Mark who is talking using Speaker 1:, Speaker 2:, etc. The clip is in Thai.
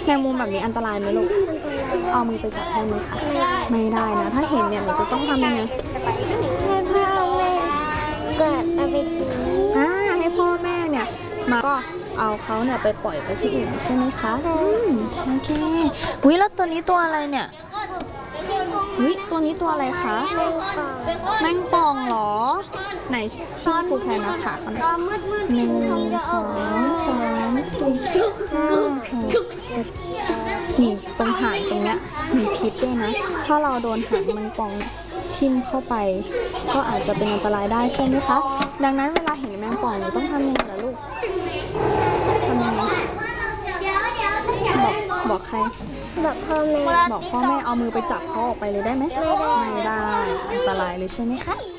Speaker 1: แมงมุมแบบนี้อันตรายไหมลูกเอามือไปจับได้ไหมคะไม่ได้นะถ้าเห็นเนี่ยหนูจะต้องทำยังไง
Speaker 2: ให้พ่อแม่กดเอาไปทิ้ง
Speaker 1: ให้พ่อแม่เนี่ยมาก็เอาเขาเนี่ยไปปล่อยไปที่อื่นใช่ไหมคะโอเคแล้วตัวนี้ตัวอะไรเนี่ยตัวนี้ตัวอะไรคะแมงป่องเหรอไหนช่วยครูแพนนะคะ1 2 3 4 5 6 7นี่ตรงหางตรงเนี้ยมีพิษด้วยนะถ้าเราโดนหางแมงป่องทิ่มเข้าไปก็อาจจะเป็นอันตรายได้ใช่ไหมคะดังนั้นเวลาเห็นแมงป่องหนูต้องทำยังไงล่ะลูกทำยังไงบอกใคร
Speaker 2: บอกพ่อแม่
Speaker 1: เอามือไปจับเขาออกไปเลยได้ไหมไม่ได้อันตรายเลยใช่ไหมคะ